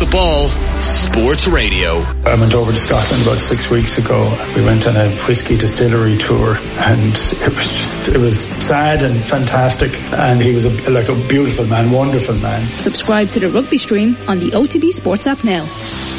Ball Sports Radio. I went over to Scotland about 6 weeks ago. We went on a whiskey distillery tour, and it was sad and fantastic. And he was a beautiful man, wonderful man. Subscribe to the Rugby Stream on the OTB Sports app now.